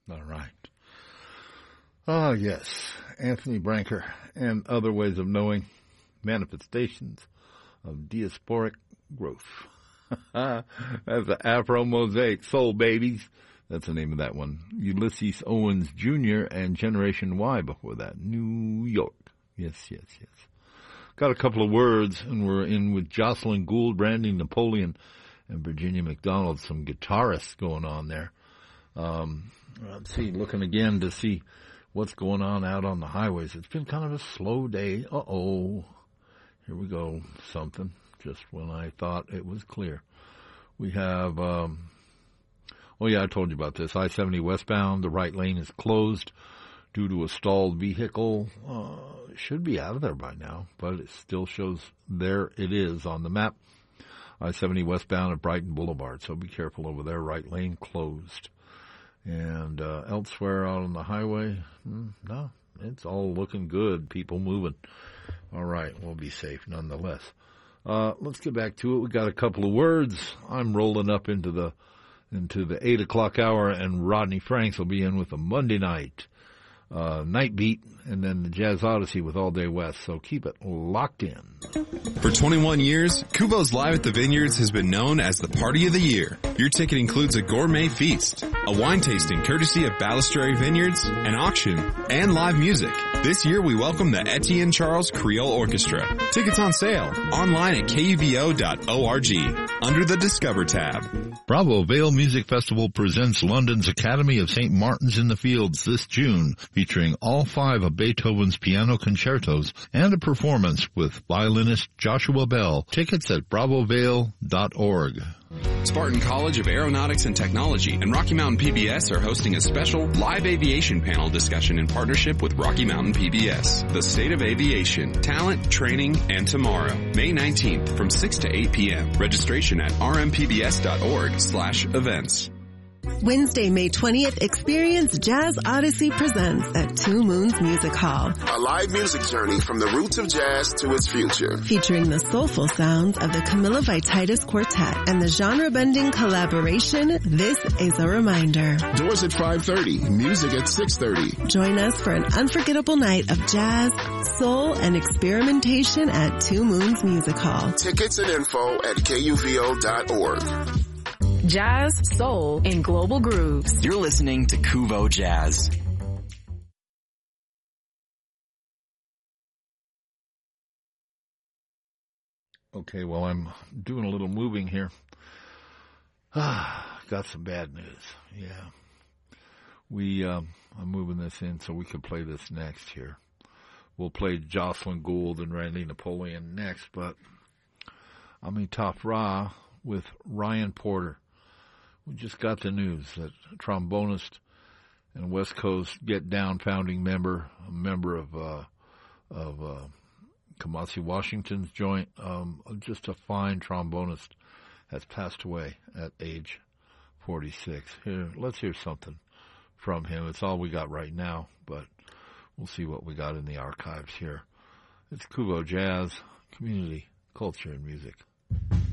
All right. Ah, yes. Anthony Branker and other ways of knowing manifestations of diasporic growth. That's the Afro Mosaic Soul Babies. That's the name of that one. Ulysses Owens Jr. and Generation Y before that. New York. Yes. Got a couple of words, and we're in with Jocelyn Gould, Brandy Napoleon, and Virginia McDonald. Some guitarists going on there. Let's see, looking again to see what's going on out on the highways. It's been kind of a slow day. Here we go. Something. Just when I thought it was clear. We have, I told you about this. I-70 westbound, the right lane is closed due to a stalled vehicle. It should be out of there by now, but it still shows there it is on the map. I-70 westbound at Brighton Boulevard, so be careful over there. Right lane closed. And elsewhere out on the highway, no, it's all looking good. People moving. All right, we'll be safe nonetheless. Let's get back to it. We got a couple of words. I'm rolling up into the 8 o'clock hour, and Rodney Franks will be in with a Monday night beat, and then the Jazz Odyssey with All Day West. So keep it locked in. For 21 years, Kuvo's Live at the Vineyards has been known as the party of the year. Your ticket includes a gourmet feast, a wine tasting courtesy of Balistrary Vineyards, an auction, and live music. This year we welcome the Etienne Charles Creole Orchestra. Tickets on sale online at kuvo.org under the Discover tab. Bravo Vale Music Festival presents London's Academy of St. Martin's in the Fields this June, featuring all 5 of Beethoven's piano concertos and a performance with violinist Joshua Bell. Tickets at bravovale.org. Spartan College of Aeronautics and Technology and Rocky Mountain PBS are hosting a special live aviation panel discussion in partnership with Rocky Mountain PBS. The State of Aviation, Talent, Training, and Tomorrow. May 19th from 6 to 8 p.m. Registration at rmpbs.org/events. Wednesday, May 20th, experience Jazz Odyssey Presents at Two Moons Music Hall. A live music journey from the roots of jazz to its future. Featuring the soulful sounds of the Camilla Vititis Quartet and the genre-bending collaboration, This Is a Reminder. Doors at 5:30, music at 6:30. Join us for an unforgettable night of jazz, soul, and experimentation at Two Moons Music Hall. Tickets and info at kuvo.org. Jazz, soul, and global grooves. You're listening to Kuvo Jazz. Okay, well, I'm doing a little moving here. Got some bad news. Yeah. I'm moving this in so we can play this next here. We'll play Jocelyn Gould and Randy Napoleon next, but Ami Tafra with Ryan Porter. We just got the news that a trombonist and West Coast Get Down founding member, a member of Kamasi Washington's joint, just a fine trombonist, has passed away at age 46. Here, let's hear something from him. It's all we got right now, but we'll see what we got in the archives here. It's Kuvo Jazz, community, culture, and music.